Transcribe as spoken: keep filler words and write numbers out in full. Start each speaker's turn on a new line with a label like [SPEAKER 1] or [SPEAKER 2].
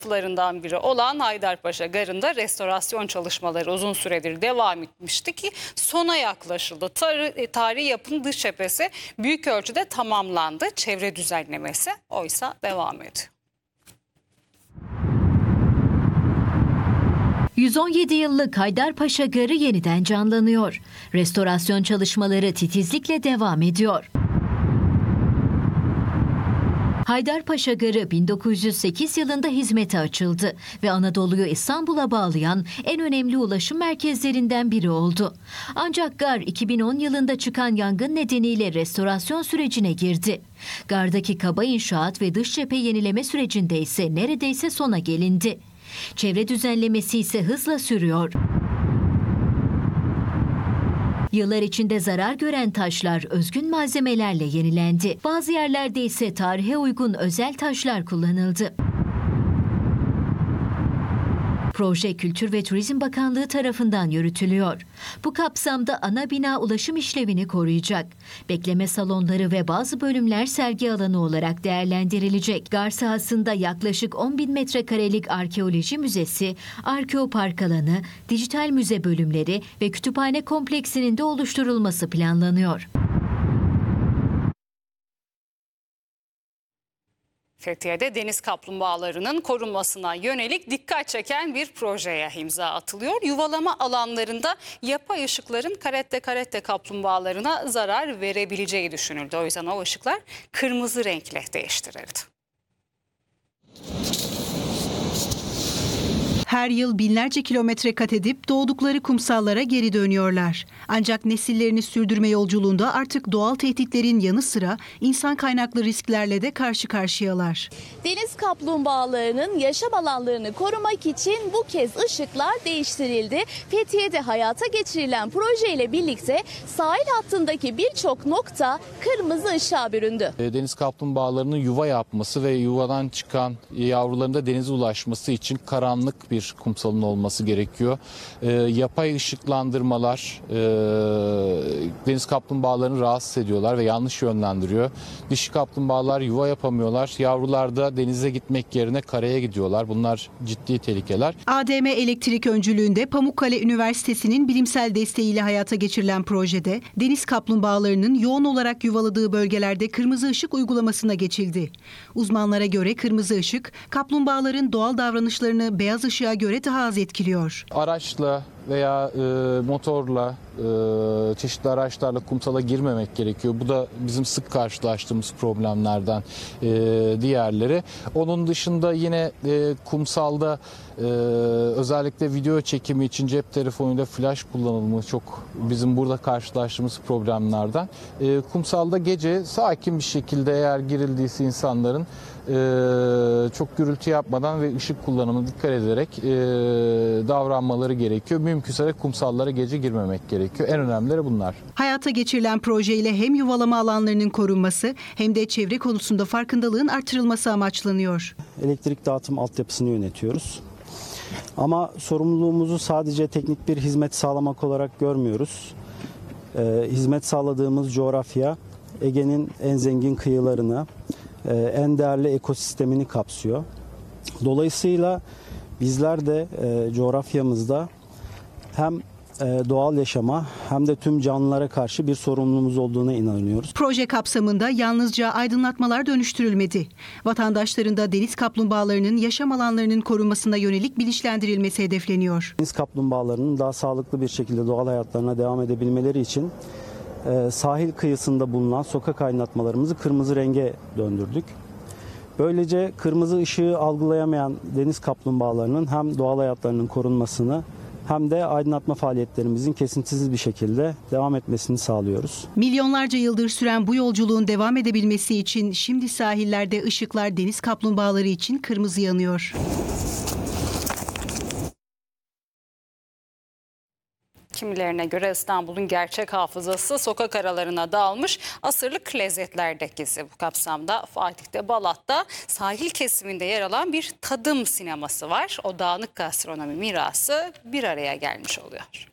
[SPEAKER 1] taraflarından biri olan Haydarpaşa Garı'nda restorasyon çalışmaları uzun süredir devam etmişti ki sona yaklaşıldı. Tar- tarihi yapının dış cephesi büyük ölçüde tamamlandı. Çevre düzenlemesi oysa devam ediyor.
[SPEAKER 2] yüz on yedi yıllık Haydarpaşa Garı yeniden canlanıyor. Restorasyon çalışmaları titizlikle devam ediyor. Haydarpaşa Garı bin dokuz yüz sekiz yılında hizmete açıldı ve Anadolu'yu İstanbul'a bağlayan en önemli ulaşım merkezlerinden biri oldu. Ancak gar iki bin on yılında çıkan yangın nedeniyle restorasyon sürecine girdi. Gardaki kaba inşaat ve dış cephe yenileme sürecinde ise neredeyse sona gelindi. Çevre düzenlemesi ise hızla sürüyor. Yıllar içinde zarar gören taşlar özgün malzemelerle yenilendi. Bazı yerlerde ise tarihe uygun özel taşlar kullanıldı. Proje Kültür ve Turizm Bakanlığı tarafından yürütülüyor. Bu kapsamda ana bina ulaşım işlevini koruyacak. Bekleme salonları ve bazı bölümler sergi alanı olarak değerlendirilecek. Gar sahasında yaklaşık on bin metrekarelik arkeoloji müzesi, arkeopark alanı, dijital müze bölümleri ve kütüphane kompleksinin de oluşturulması planlanıyor.
[SPEAKER 1] Fethiye'de deniz kaplumbağalarının korunmasına yönelik dikkat çeken bir projeye imza atılıyor. Yuvalama alanlarında yapay ışıkların karette karette kaplumbağalarına zarar verebileceği düşünüldü. O yüzden o ışıklar kırmızı renkle değiştirildi.
[SPEAKER 3] Her yıl binlerce kilometre kat edip doğdukları kumsallara geri dönüyorlar. Ancak nesillerini sürdürme yolculuğunda artık doğal tehditlerin yanı sıra insan kaynaklı risklerle de karşı karşıyalar.
[SPEAKER 4] Deniz kaplumbağalarının yaşam alanlarını korumak için bu kez ışıklar değiştirildi. Fethiye'de hayata geçirilen projeyle birlikte sahil hattındaki birçok nokta kırmızı ışığa büründü.
[SPEAKER 5] Deniz kaplumbağalarının yuva yapması ve yuvadan çıkan yavruların da denize ulaşması için karanlık bir kumsalın olması gerekiyor. E, yapay ışıklandırmalar e, deniz kaplumbağalarını rahatsız ediyorlar ve yanlış yönlendiriyor. Dişi kaplumbağalar yuva yapamıyorlar. Yavrular da denize gitmek yerine karaya gidiyorlar. Bunlar ciddi tehlikeler.
[SPEAKER 3] A D M Elektrik öncülüğünde Pamukkale Üniversitesi'nin bilimsel desteğiyle hayata geçirilen projede deniz kaplumbağalarının yoğun olarak yuvaladığı bölgelerde kırmızı ışık uygulamasına geçildi. Uzmanlara göre kırmızı ışık kaplumbağaların doğal davranışlarını beyaz ışığa göre daha az etkiliyor.
[SPEAKER 5] Araçla veya e, motorla, e, çeşitli araçlarla kumsala girmemek gerekiyor. Bu da bizim sık karşılaştığımız problemlerden e, diğerleri. Onun dışında yine e, kumsalda e, özellikle video çekimi için cep telefonuyla flash kullanılımı çok bizim burada karşılaştığımız problemlerden. E, kumsalda gece sakin bir şekilde eğer girildiyse insanların e, çok gürültü yapmadan ve ışık kullanımına dikkat ederek e, davranmaları gerekiyor. Mümkünse de kumsallara gece girmemek gerekiyor. En önemlileri bunlar.
[SPEAKER 3] Hayata geçirilen projeyle hem yuvalama alanlarının korunması hem de çevre konusunda farkındalığın artırılması amaçlanıyor.
[SPEAKER 6] Elektrik dağıtım altyapısını yönetiyoruz. Ama sorumluluğumuzu sadece teknik bir hizmet sağlamak olarak görmüyoruz. Ee, hizmet sağladığımız coğrafya Ege'nin en zengin kıyılarını, e, en değerli ekosistemini kapsıyor. Dolayısıyla bizler de e, coğrafyamızda hem e, doğal yaşama hem de tüm canlılara karşı bir sorumluluğumuz olduğuna inanıyoruz.
[SPEAKER 3] Proje kapsamında yalnızca aydınlatmalar dönüştürülmedi. Vatandaşların da deniz kaplumbağalarının yaşam alanlarının korunmasına yönelik bilinçlendirilmesi hedefleniyor.
[SPEAKER 6] Deniz kaplumbağalarının daha sağlıklı bir şekilde doğal hayatlarına devam edebilmeleri için e, sahil kıyısında bulunan sokak aydınlatmalarımızı kırmızı renge döndürdük. Böylece kırmızı ışığı algılayamayan deniz kaplumbağalarının hem doğal hayatlarının korunmasını hem de aydınlatma faaliyetlerimizin kesintisiz bir şekilde devam etmesini sağlıyoruz.
[SPEAKER 3] Milyonlarca yıldır süren bu yolculuğun devam edebilmesi için şimdi sahillerde ışıklar deniz kaplumbağaları için kırmızı yanıyor.
[SPEAKER 1] Kimilerine göre İstanbul'un gerçek hafızası sokak aralarına dağılmış asırlık lezzetlerde gizli. Bu kapsamda Fatih'te, Balat'ta sahil kesiminde yer alan bir tadım sineması var. O dağınık gastronomi mirası bir araya gelmiş oluyor.